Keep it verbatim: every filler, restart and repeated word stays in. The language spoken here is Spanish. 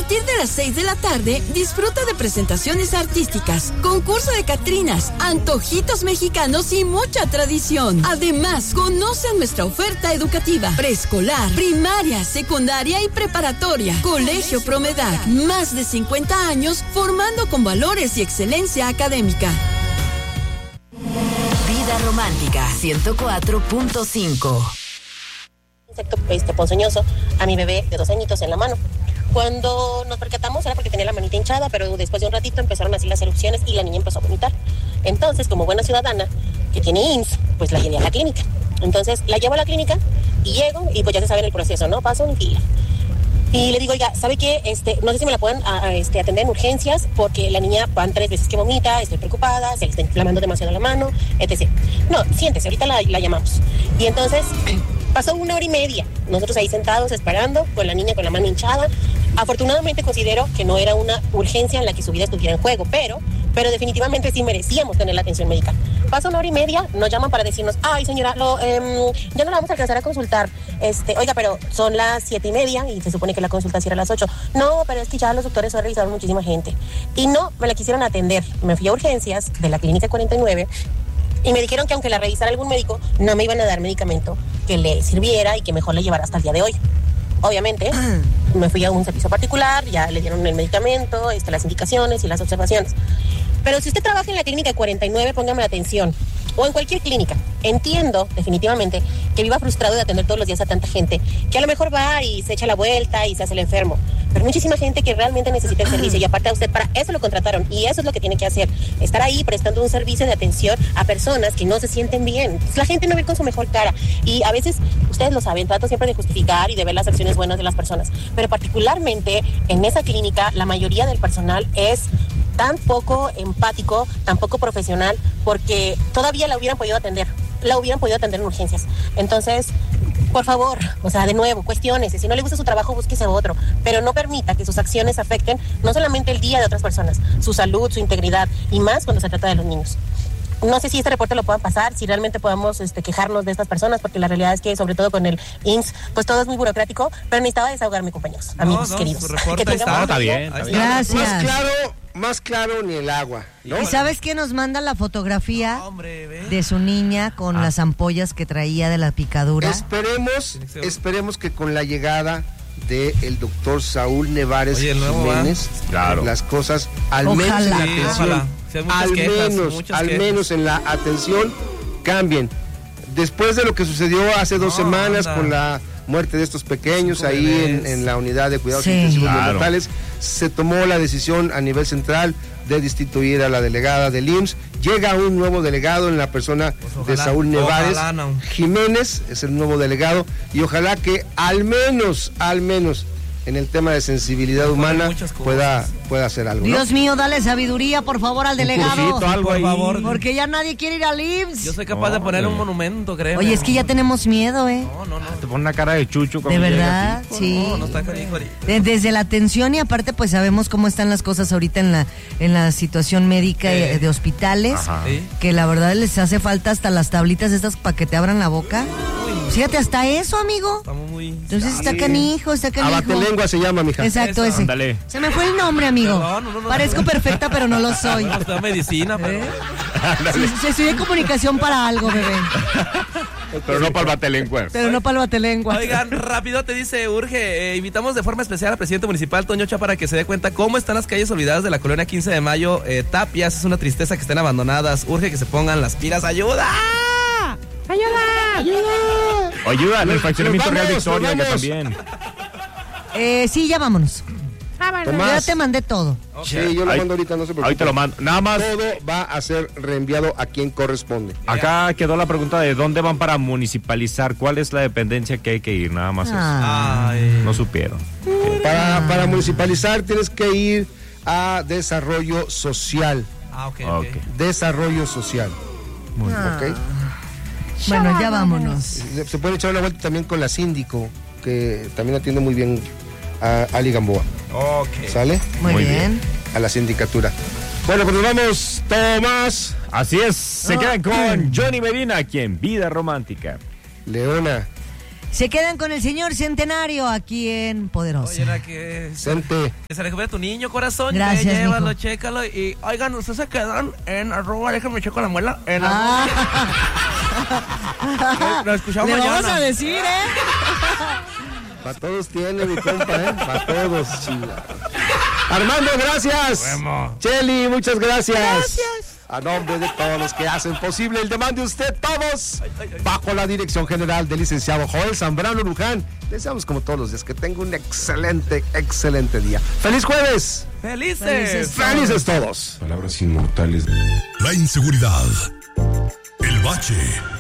partir de las seis de la tarde, disfruta de presentaciones artísticas, concurso de catrinas, antojitos mexicanos y mucha tradición. Además, conoce nuestra oferta educativa, preescolar, primaria, secundaria y preparatoria. Colegio Promedac, más de cincuenta años formando con valores y excelencia académica. Vida Romántica ciento cuatro punto cinco. Insecto este, ponzoñoso a mi bebé de dos añitos en la mano. Cuando nos percatamos era porque tenía la manita hinchada, pero después de un ratito empezaron así las erupciones y la niña empezó a vomitar. Entonces, como buena ciudadana que tiene I M S S, pues la llevé a la clínica. Entonces la llevo a la clínica y llego y pues ya se sabe en el proceso, ¿no? Paso un fila. Y le digo, oiga, ¿sabe qué? Este, no sé si me la pueden a, a, este, atender en urgencias porque la niña van tres veces que vomita, estoy preocupada, se le está inflamando demasiado la mano, etcétera. No, siéntese, ahorita la, la llamamos. Y entonces pasó una hora y media, nosotros ahí sentados esperando, con la niña con la mano hinchada. Afortunadamente considero que no era una urgencia en la que su vida estuviera en juego, pero, pero definitivamente sí merecíamos tener la atención médica. Pasa una hora y media, nos llaman para decirnos, ay señora, lo, eh, ya no la vamos a alcanzar a consultar. Este, oiga, pero son las siete y media y se supone que la consulta cierra a las ocho. No, pero es que ya los doctores han revisado muchísima gente. Y no, me la quisieron atender. Me fui a urgencias de la clínica cuarenta y nueve y me dijeron que aunque la revisara algún médico, no me iban a dar medicamento que le sirviera y que mejor le llevara hasta el día de hoy. Obviamente, me fui a un servicio particular, ya le dieron el medicamento, este, las indicaciones y las observaciones. Pero si usted trabaja en la clínica cuarenta y nueve, póngame atención. O en cualquier clínica. Entiendo, definitivamente, que viva frustrado de atender todos los días a tanta gente, que a lo mejor va y se echa la vuelta y se hace el enfermo. Pero muchísima gente que realmente necesita el servicio y aparte a usted para eso lo contrataron y eso es lo que tiene que hacer. Estar ahí prestando un servicio de atención a personas que no se sienten bien. Entonces, la gente no ve con su mejor cara. Y a veces, ustedes lo saben, trato siempre de justificar y de ver las acciones buenas de las personas. Pero particularmente en esa clínica, la mayoría del personal es tan poco empático, tan poco profesional, porque todavía la hubieran podido atender, la hubieran podido atender en urgencias. Entonces, por favor, o sea, de nuevo, cuestiónese. Si no le gusta su trabajo, búsquese otro, pero no permita que sus acciones afecten no solamente el día de otras personas, su salud, su integridad, y más cuando se trata de los niños. No sé si este reporte lo puedan pasar, si realmente podamos este, quejarnos de estas personas, porque la realidad es que, sobre todo con el I M S S, pues todo es muy burocrático, pero necesitaba desahogarme, compañeros, no, amigos no, queridos. Su reporte que está, está bien, está bien. Gracias. Más claro, más claro ni el agua, ¿no? ¿Y sabes qué? Nos manda la fotografía no, hombre, de su niña con ah. las ampollas que traía de la picadura. Esperemos, esperemos que con la llegada de el doctor Saúl Nevares Oye, Jiménez, claro. las cosas al Ojalá. menos en la Sí, atención, ojalá. Sí, al quejas, menos, al quejas. menos en la atención cambien. Después de lo que sucedió hace dos no, semanas anda. con la muerte de estos pequeños Cinco ahí en, en la unidad de cuidados sí. intensivos claro. neonatales, se tomó la decisión a nivel central de destituir a la delegada del I M S S. Llega un nuevo delegado en la persona pues ojalá, de Saúl Nevares no. Jiménez, es el nuevo delegado, y ojalá que al menos, al menos en el tema de sensibilidad humana pueda, pueda hacer algo, ¿no? Dios mío, dale sabiduría, por favor, al delegado. Cursito, algo por favor. Porque ya nadie quiere ir al I M S S. Yo soy capaz no, de poner un monumento, créeme. Oye, es que ya tenemos miedo, ¿eh? No, no, no. Te pone una cara de chucho. De verdad, sí. No, no está cariño. Desde la atención y aparte, pues sabemos cómo están las cosas ahorita en la en la situación médica eh. de hospitales. Ajá. Que la verdad les hace falta hasta las tablitas estas para que te abran la boca. Uy. Fíjate, hasta eso, amigo. Estamos muy... Entonces está canijo, está canijo. Abatelengua se llama, mija. Exacto, Eso. ese. Ándale. Se me fue el nombre, amigo. No, no, no, no, Parezco no. perfecta, pero no lo soy. No, estudia medicina, pero... ¿Eh? Sí, sí, estudié comunicación para algo, bebé. Pero no para el batelengua. Pero no para el batelengua. Oigan, rápido te dice, urge, eh, invitamos de forma especial al presidente municipal, Toño Cha, para que se dé cuenta cómo están las calles olvidadas de la colonia quince de mayo, eh, Tapias. Es una tristeza que estén abandonadas. Urge que se pongan las pilas. ¡Ayuda! ¡Ayuda! ¡Ayuda! Ayuda en el fraccionamiento Real Victoria, que también. Eh, sí, ya vámonos. Ah, bueno. Ya te mandé todo. Okay. Sí, yo lo Ahí, mando ahorita, no se preocupe. Ahorita lo mando. Nada más. Todo va a ser reenviado a quien corresponde. Acá quedó la pregunta de dónde van para municipalizar. ¿Cuál es la dependencia que hay que ir? Nada más ah. eso. No supieron. Para, para municipalizar tienes que ir a desarrollo social. Ah, ok. okay. okay. Desarrollo social. Muy ah. bien. Ok. Bueno, ya vámonos. Se puede echar una vuelta también con la síndico, que también atiende muy bien a Ali Gamboa. Ok. ¿Sale? Muy, muy bien. bien. A la sindicatura. Bueno, pues nos vamos, Tomás. Así es, se oh. quedan con Johnny Medina aquí en Vida Romántica. Leona. Se quedan con el señor Centenario aquí en Poderosa. Oye, era que... Sente. Que se recupere tu niño, corazón. Gracias, que llévalo, mijo. chécalo. Y, oigan, ustedes se quedan en arroba, déjenme checo la muela. En Ah. arroba. Nos escuchamos Le mañana. vamos a decir, ¿eh? Para todos tiene, mi compa, ¿eh? Para todos, chiva. Armando, gracias. Vemos. Cheli, muchas gracias. Gracias. A nombre de todos los que hacen posible el Demande Usted Todos, bajo la dirección general del licenciado Joel Zambrano Luján, deseamos como todos los días que tenga un excelente, excelente día. ¡Feliz jueves! ¡Felices! Felices. ¡Felices todos! Palabras inmortales. La inseguridad, el bache,